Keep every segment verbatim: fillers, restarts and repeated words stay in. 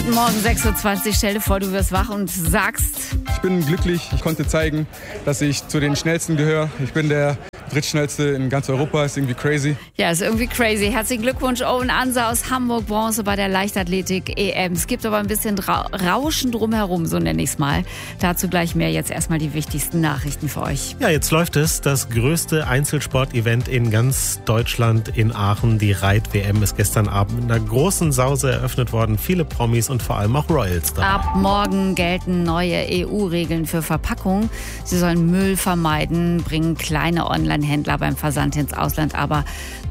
Guten Morgen, sechs Uhr zwanzig. Stell dir vor, du wirst wach und sagst... Ich bin glücklich. Ich konnte zeigen, dass ich zu den Schnellsten gehöre. Ich bin der drittschnellste in ganz Europa. Ist irgendwie crazy. Ja, ist irgendwie crazy. Herzlichen Glückwunsch, Owen Ansa aus Hamburg. Bronze bei der Leichtathletik-E M. Es gibt aber ein bisschen Rauschen drumherum, so nenne ich es mal. Dazu gleich mehr. Jetzt erstmal die wichtigsten Nachrichten für euch. Ja, jetzt läuft es. Das größte Einzelsport-Event in ganz Deutschland in Aachen. Die Reit-W M ist gestern Abend mit einer großen Sause eröffnet worden. Viele Promis und vor allem auch Royals dabei. Ab morgen gelten neue E U-Regeln für Verpackungen. Sie sollen Müll vermeiden, bringen kleine Online-Händler beim Versand ins Ausland, aber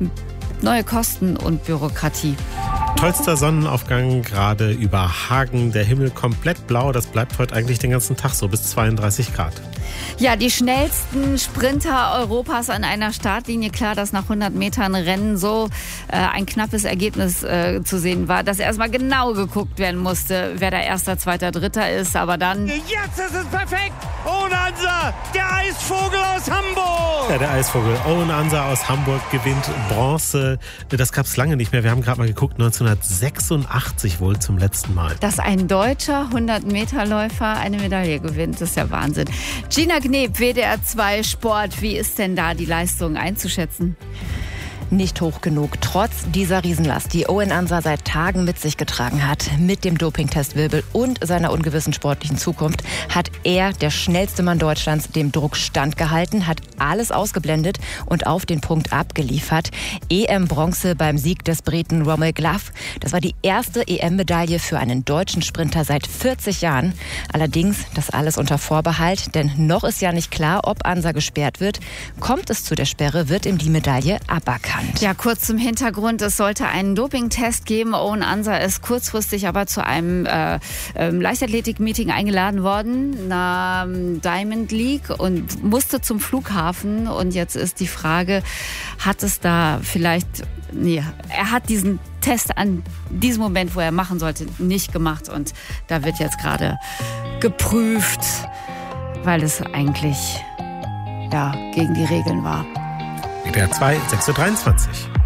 neue Kosten und Bürokratie. Tollster Sonnenaufgang gerade über Hagen. Der Himmel komplett blau. Das bleibt heute eigentlich den ganzen Tag so, bis zweiunddreißig Grad. Ja, die schnellsten Sprinter Europas an einer Startlinie. Klar, dass nach hundert Metern Rennen so äh, ein knappes Ergebnis äh, zu sehen war, dass erstmal genau geguckt werden musste, wer der Erster, Zweiter, Dritter ist. Aber dann... Jetzt ist es perfekt! Owen Ansa, der Eisvogel aus Hamburg! Ja, der Eisvogel Owen Ansa aus Hamburg gewinnt Bronze. Das gab es lange nicht mehr. Wir haben gerade mal geguckt, neunzehnhundertsechsundachtzig wohl zum letzten Mal. Dass ein deutscher hundert-Meter-Läufer eine Medaille gewinnt, das ist ja Wahnsinn. Gina Kneb, W D R zwei Sport. Wie ist denn da die Leistung einzuschätzen? Nicht hoch genug, trotz dieser Riesenlast, die Owen Ansa seit Tagen mit sich getragen hat. Mit dem Dopingtestwirbel und seiner ungewissen sportlichen Zukunft hat er, der schnellste Mann Deutschlands, dem Druck standgehalten, hat alles ausgeblendet und auf den Punkt abgeliefert. E M-Bronze beim Sieg des Briten Romain Graf. Das war die erste E M-Medaille für einen deutschen Sprinter seit vierzig Jahren. Allerdings das alles unter Vorbehalt, denn noch ist ja nicht klar, ob Ansa gesperrt wird. Kommt es zu der Sperre, wird ihm die Medaille aberkannt. Ja, kurz zum Hintergrund. Es sollte einen Dopingtest geben. Owen Ansa ist kurzfristig aber zu einem äh, äh, Leichtathletik-Meeting eingeladen worden, na, Diamond League, und musste zum Flughafen. Und jetzt ist die Frage, hat es da vielleicht... Nee, er hat diesen Test an diesem Moment, wo er machen sollte, nicht gemacht. Und da wird jetzt gerade geprüft, weil es eigentlich ja, gegen die Regeln war. W D R zwei, sechs Uhr dreiundzwanzig.